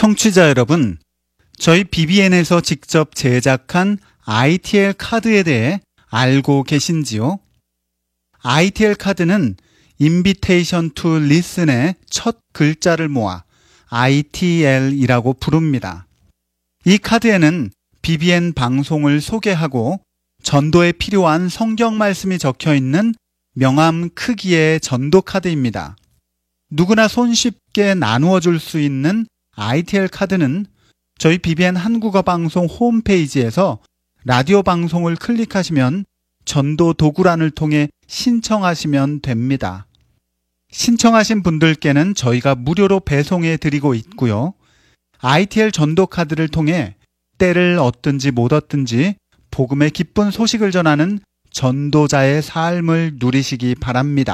청취자 여러분, 저희 BBN에서 직접 제작한 ITL 카드에 대해 알고 계신지요? ITL 카드는 Invitation to Listen의 첫 글자를 모아 ITL이라고 부릅니다. 이 카드에는 BBN 방송을 소개하고 전도에 필요한 성경 말씀이 적혀 있는 명함 크기의 전도 카드입니다. 누구나 손쉽게 나누어 줄 수 있는 ITL 카드는 저희 BBN 한국어 방송 홈페이지에서 라디오 방송을 클릭하시면 전도 도구란을 통해 신청하시면 됩니다. 신청하신 분들께는 저희가 무료로 배송해 드리고 있고요. ITL 전도 카드를 통해 때를 얻든지 못 얻든지 복음의 기쁜 소식을 전하는 전도자의 삶을 누리시기 바랍니다.